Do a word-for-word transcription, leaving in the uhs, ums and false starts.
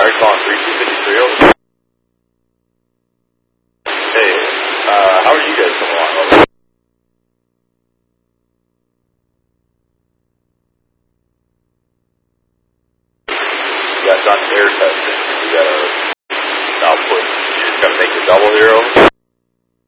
American calling three two six three over. Hey, uh, how are you guys coming along, over? You got done air testing. You got a output. You just got to make the double here, over.